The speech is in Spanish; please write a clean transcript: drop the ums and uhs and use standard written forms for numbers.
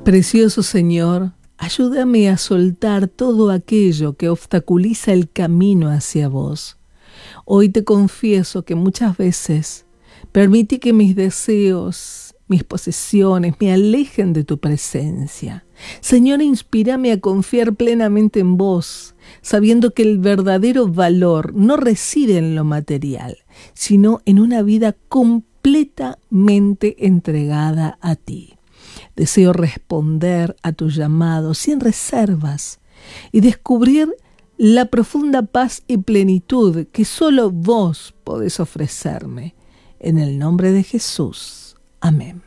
Precioso Señor, ayúdame a soltar todo aquello que obstaculiza el camino hacia vos. Hoy te confieso que muchas veces permití que mis deseos, mis posesiones me alejen de tu presencia. Señor, inspírame a confiar plenamente en vos, sabiendo que el verdadero valor no reside en lo material, sino en una vida completamente entregada a ti. Deseo responder a tu llamado sin reservas y descubrir la profunda paz y plenitud que solo vos podés ofrecerme. En el nombre de Jesús. Amén.